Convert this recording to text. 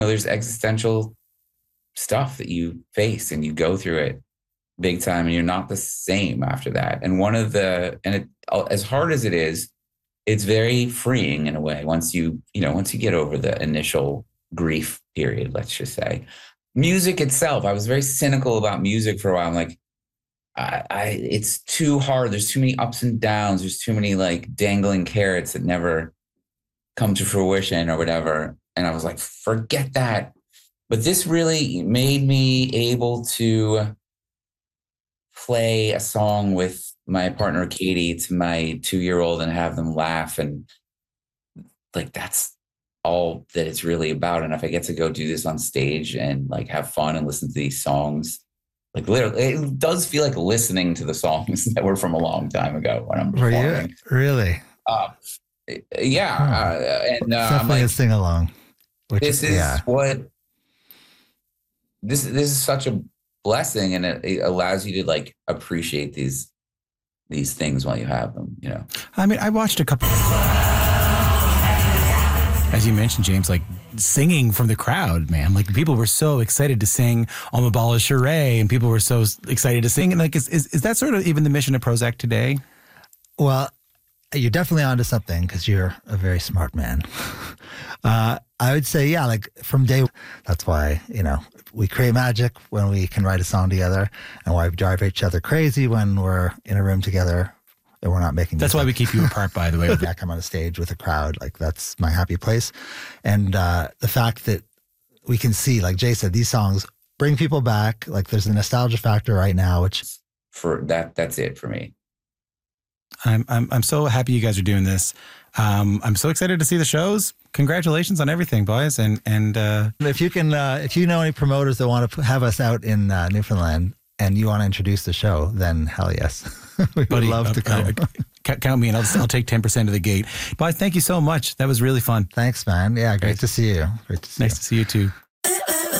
there's existential stuff that you face and you go through it big time and you're not the same after that. And as hard as it is, it's very freeing in a way once you get over the initial grief period, let's just say. Music itself, I was very cynical about music for a while. I'm like, it's too hard. There's too many ups and downs. There's too many like dangling carrots that never come to fruition or whatever. And I was like, forget that. But this really made me able to play a song with my partner, Katie, to my 2-year-old and have them laugh. And like, that's all that it's really about. And if I get to go do this on stage and like have fun and listen to these songs, like literally, it does feel like listening to the songs that were from a long time ago when I'm performing. Really? Yeah. And definitely I'm like, a sing along. This is such a blessing, and it allows you to like appreciate these things while you have them, you know. I mean, I watched a couple, as you mentioned, James, like singing from the crowd, man. Like people were so excited to sing On the Ball of Charade, and people were so excited to sing. And like, is that sort of even the mission of Prozac today? Well, you're definitely onto something because you're a very smart man. I would say, yeah, like from day, that's why, you know, we create magic when we can write a song together, and why we drive each other crazy when we're in a room together and we're not making. That's why we keep you apart, by the way. I come on a stage with a crowd, like that's my happy place. And the fact that we can see, like Jay said, these songs bring people back. Like there's a nostalgia factor right now, which for that's it for me. I'm so happy you guys are doing this. I'm so excited to see the shows. Congratulations on everything, boys. And if you can, if you know any promoters that want to have us out in Newfoundland and you want to introduce the show, then hell yes, we would love to come. Count me in. I'll take 10% of the gate. Boys, thank you so much. That was really fun. Thanks, man. Yeah, great to see you. Great to see nice to see you too.